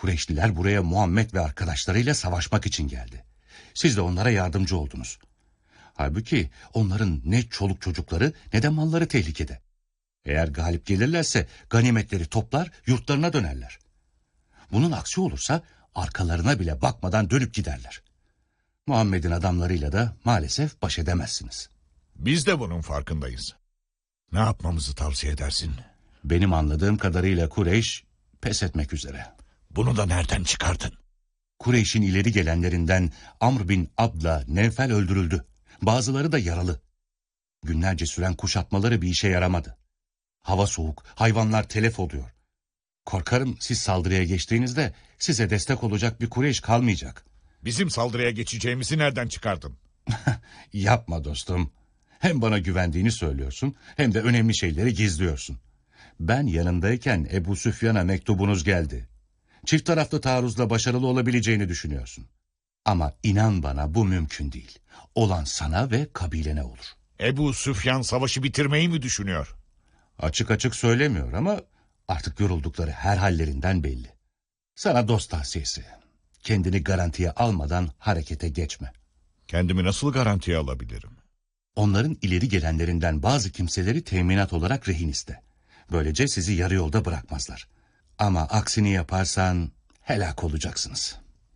Kureyşliler buraya Muhammed ve arkadaşlarıyla savaşmak için geldi. Siz de onlara yardımcı oldunuz. Halbuki onların ne çoluk çocukları ne de malları tehlikede. Eğer galip gelirlerse ganimetleri toplar yurtlarına dönerler. Bunun aksi olursa arkalarına bile bakmadan dönüp giderler. Muhammed'in adamlarıyla da maalesef baş edemezsiniz. Biz de bunun farkındayız. Ne yapmamızı tavsiye edersin? Benim anladığım kadarıyla Kureyş pes etmek üzere. Bunu da nereden çıkardın? Kureyş'in ileri gelenlerinden Amr bin Abd'la Nevfel öldürüldü. Bazıları da yaralı. Günlerce süren kuşatmaları bir işe yaramadı. Hava soğuk, hayvanlar telef oluyor. Korkarım siz saldırıya geçtiğinizde size destek olacak bir Kureyş kalmayacak. Bizim saldırıya geçeceğimizi nereden çıkardın? Yapma dostum. Hem bana güvendiğini söylüyorsun hem de önemli şeyleri gizliyorsun. Ben yanındayken Ebu Süfyan'a mektubunuz geldi. Çift taraflı taarruzla başarılı olabileceğini düşünüyorsun. Ama inan bana bu mümkün değil. Olan sana ve kabilene olur. Ebu Süfyan savaşı bitirmeyi mi düşünüyor? Açık açık söylemiyor ama artık yoruldukları her hallerinden belli. Sana dost tavsiyesi. Kendini garantiye almadan harekete geçme. Kendimi nasıl garantiye alabilirim? Onların ileri gelenlerinden bazı kimseleri teminat olarak rehin iste. Böylece sizi yarı yolda bırakmazlar. Ama aksini yaparsan helak olacaksınız.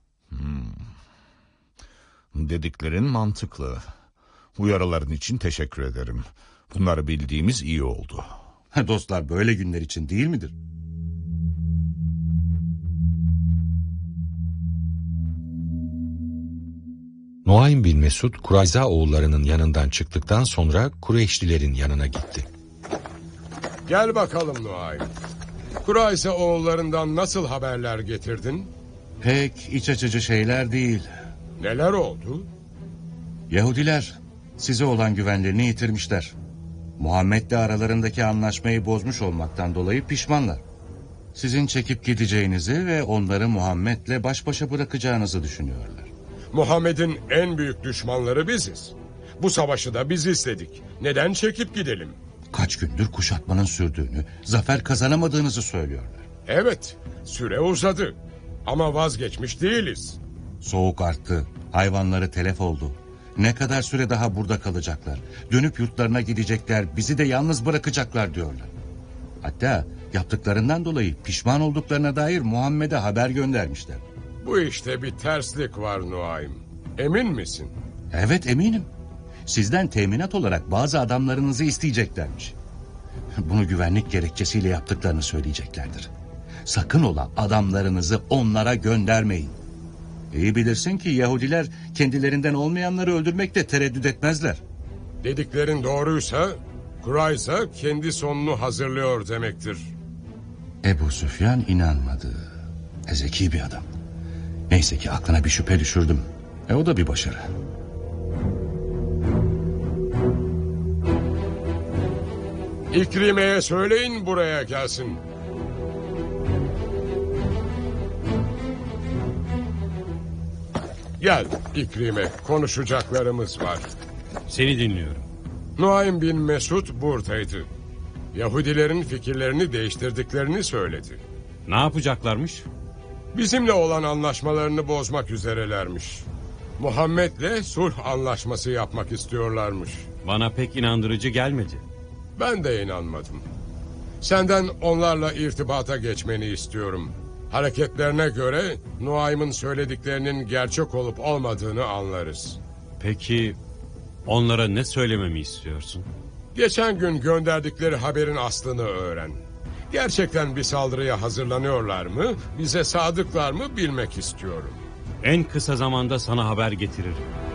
Dediklerin mantıklı. Uyarıların için teşekkür ederim. Bunları bildiğimiz iyi oldu. Dostlar böyle günler için değil midir? Nuaym bin Mesud, Kurayza oğullarının yanından çıktıktan sonra Kureyşlilerin yanına gitti. Gel bakalım Nuaym. Kurayza oğullarından nasıl haberler getirdin? Pek iç açıcı şeyler değil. Neler oldu? Yahudiler size olan güvenlerini yitirmişler. Muhammed'le aralarındaki anlaşmayı bozmuş olmaktan dolayı pişmanlar. Sizin çekip gideceğinizi ve onları Muhammed'le baş başa bırakacağınızı düşünüyorlar. Muhammed'in en büyük düşmanları biziz. Bu savaşı da biz istedik. Neden çekip gidelim? Kaç gündür kuşatmanın sürdüğünü, zafer kazanamadığınızı söylüyorlar. Evet, süre uzadı. Ama vazgeçmiş değiliz. Soğuk arttı, hayvanları telef oldu. Ne kadar süre daha burada kalacaklar? Dönüp yurtlarına gidecekler, bizi de yalnız bırakacaklar diyorlar. Hatta yaptıklarından dolayı pişman olduklarına dair Muhammed'e haber göndermişler. Bu işte bir terslik var Nuaym. Emin misin? Evet eminim. Sizden teminat olarak bazı adamlarınızı isteyeceklermiş. Bunu güvenlik gerekçesiyle yaptıklarını söyleyeceklerdir. Sakın ola adamlarınızı onlara göndermeyin. İyi bilirsin ki Yahudiler kendilerinden olmayanları öldürmekte tereddüt etmezler. Dediklerin doğruysa Kurayza kendi sonunu hazırlıyor demektir. Ebu Süfyan inanmadı. Zeki bir adam. Neyse ki aklına bir şüphe düşürdüm. O da bir başarı. İkrime'ye söyleyin buraya gelsin. Gel İkrime, konuşacaklarımız var. Seni dinliyorum. Nuaym bin Mesud buradaydı. Yahudilerin fikirlerini değiştirdiklerini söyledi. Ne yapacaklarmış? Bizimle olan anlaşmalarını bozmak üzerelermiş. Muhammed'le sulh anlaşması yapmak istiyorlarmış. Bana pek inandırıcı gelmedi. Ben de inanmadım. Senden onlarla irtibata geçmeni istiyorum. Hareketlerine göre Nuaym'ın söylediklerinin gerçek olup olmadığını anlarız. Peki onlara ne söylememi istiyorsun? Geçen gün gönderdikleri haberin aslını öğren. Gerçekten bir saldırıya hazırlanıyorlar mı, bize sadıklar mı bilmek istiyorum. En kısa zamanda sana haber getiririm.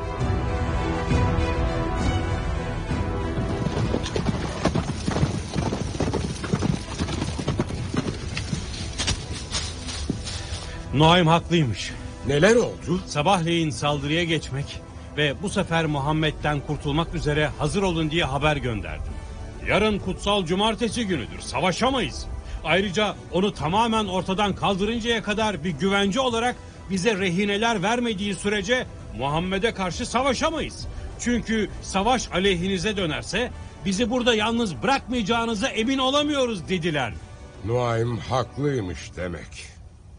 Nuaym haklıymış. Neler oldu? Sabahleyin saldırıya geçmek ve bu sefer Muhammed'den kurtulmak üzere hazır olun diye haber gönderdim. Yarın kutsal cumartesi günüdür. Savaşamayız. Ayrıca onu tamamen ortadan kaldırıncaya kadar bir güvence olarak bize rehineler vermediği sürece Muhammed'e karşı savaşamayız. Çünkü savaş aleyhinize dönerse bizi burada yalnız bırakmayacağınıza emin olamıyoruz dediler. Nuaym haklıymış demek.